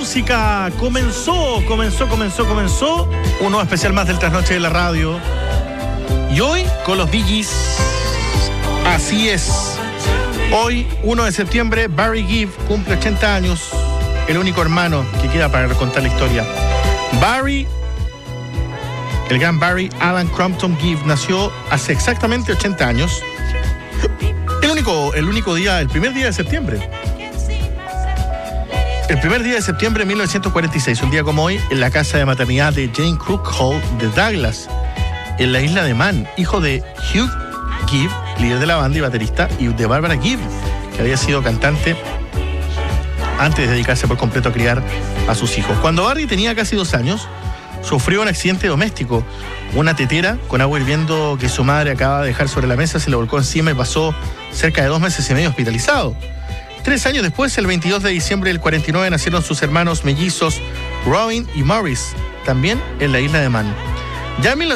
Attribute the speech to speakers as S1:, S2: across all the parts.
S1: música comenzó un nuevo especial más del Trasnoche de la Radio. Y hoy con los Bee Gees. Así es. Hoy, 1 de septiembre, Barry Gibb cumple 80 años. El único hermano que queda para contar la historia. El gran Barry Alan Crampton Gibb nació hace exactamente 80 años. El primer día de septiembre. El primer día de septiembre de 1946, un día como hoy, en la casa de maternidad de Jane Crook Hall de Douglas, en la isla de Man, hijo de Hugh Gibb, líder de la banda y baterista, y de Barbara Gibb, que había sido cantante antes de dedicarse por completo a criar a sus hijos. Cuando Barry tenía casi 2 años, sufrió un accidente doméstico. Una tetera con agua hirviendo que su madre acaba de dejar sobre la mesa se le volcó encima y pasó cerca de 2 meses y medio hospitalizado. 3 años después, el 22 de diciembre del 49, nacieron sus hermanos mellizos Robin y Maurice, también en la isla de Man. Ya en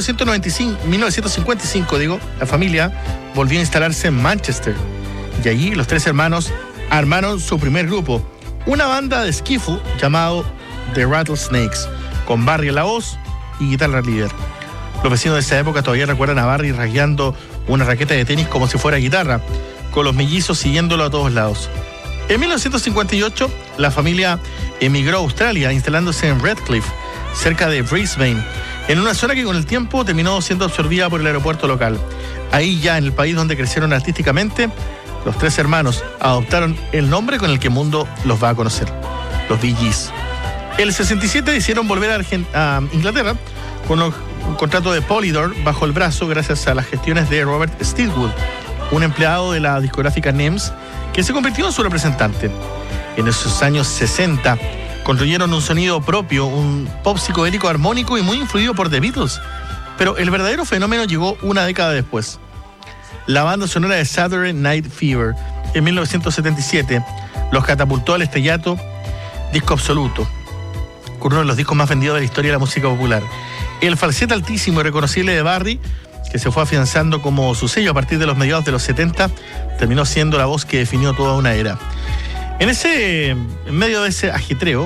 S1: 1955, la familia volvió a instalarse en Manchester. Y allí los 3 hermanos armaron su primer grupo, una banda de skiffle llamado The Rattlesnakes, con Barry en la voz y guitarra líder. Los vecinos de esa época todavía recuerdan a Barry rasgueando una raqueta de tenis como si fuera guitarra, con los mellizos siguiéndolo a todos lados. En 1958, la familia emigró a Australia, instalándose en Redcliffe, cerca de Brisbane, en una zona que con el tiempo terminó siendo absorbida por el aeropuerto local. Ahí ya en el país donde crecieron artísticamente, los 3 hermanos adoptaron el nombre con el que el mundo los va a conocer, los Bee Gees. El 67 decidieron volver a Inglaterra con un contrato de Polydor bajo el brazo gracias a las gestiones de Robert Stilwood, un empleado de la discográfica NEMS, que se convirtió en su representante. En esos años 60 construyeron un sonido propio, un pop psicodélico armónico y muy influido por The Beatles. Pero el verdadero fenómeno llegó una década después. La banda sonora de Saturday Night Fever, en 1977, los catapultó al estrellato, disco absoluto, con uno de los discos más vendidos de la historia de la música popular. El falsete altísimo y reconocible de Barry, que se fue afianzando como su sello a partir de los mediados de los 70, terminó siendo la voz que definió toda una era. En medio de ese ajetreo,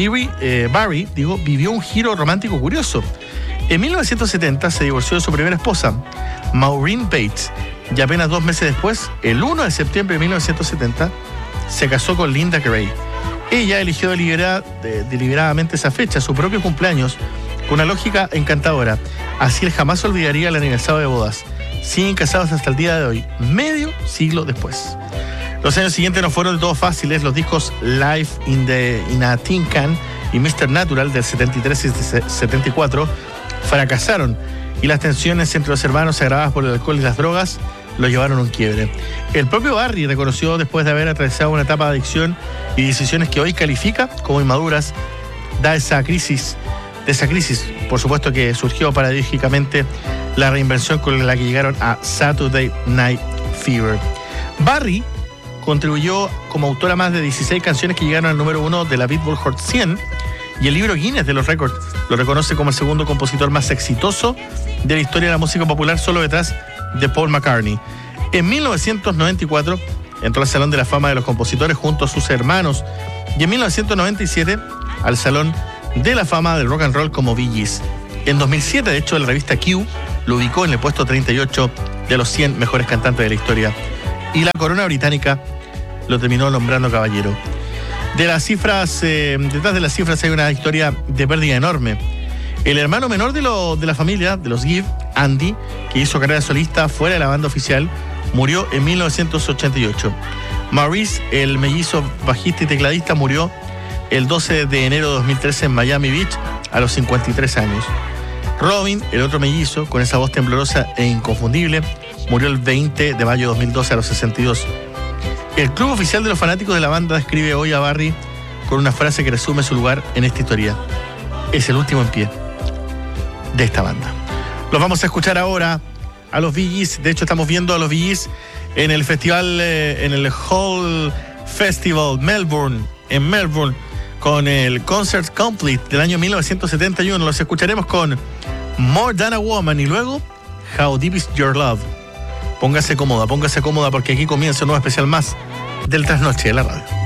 S1: Barry vivió un giro romántico curioso. En 1970 se divorció de su primera esposa, Maureen Bates, y apenas 2 meses después, el 1 de septiembre de 1970, se casó con Linda Gray. Ella eligió deliberadamente esa fecha, su propio cumpleaños, con una lógica encantadora. Así él jamás olvidaría el aniversario de bodas. Siguen casados hasta el día de hoy, medio siglo después. Los años siguientes no fueron de todo fáciles. Los discos Life in a Tin Can y Mr. Natural del 73 y 74 fracasaron, y las tensiones entre los hermanos, agravadas por el alcohol y las drogas, lo llevaron a un quiebre. El propio Barry reconoció, después de haber atravesado una etapa de adicción y decisiones que hoy califica como inmaduras, de esa crisis, por supuesto, que surgió paradójicamente la reinvención con la que llegaron a Saturday Night Fever. Barry contribuyó como autor a más de 16 canciones que llegaron al número 1 de la Billboard Hot 100, y el libro Guinness de los récords lo reconoce como el segundo compositor más exitoso de la historia de la música popular, solo detrás de Paul McCartney. En 1994 entró al Salón de la Fama de los Compositores junto a sus hermanos, y en 1997 al Salón de la Fama del Rock and Roll como Bee Gees. En 2007, de hecho, la revista Q lo ubicó en el puesto 38 de los 100 mejores cantantes de la historia, y la corona británica lo terminó nombrando caballero. Detrás de las cifras hay una historia de pérdida enorme. El hermano menor de la familia, de los Gibb, Andy, que hizo carrera solista fuera de la banda oficial, murió en 1988. Maurice, el mellizo bajista y tecladista, murió el 12 de enero de 2013 en Miami Beach a los 53 años. Robin, el otro mellizo, con esa voz temblorosa e inconfundible, murió el 20 de mayo de 2012 a los 62. El club oficial de los fanáticos de la banda describe hoy a Barry con una frase que resume su lugar en esta historia: es el último en pie de esta banda. Los vamos a escuchar ahora a los Bee Gees. De hecho, estamos viendo a los Bee Gees en el festival, en el Hall Festival en Melbourne, con el Concert Complete del año 1971. Los escucharemos con More Than a Woman y luego How Deep Is Your Love. Póngase cómoda, porque aquí comienza un nuevo especial más del Trasnoche de la Radio.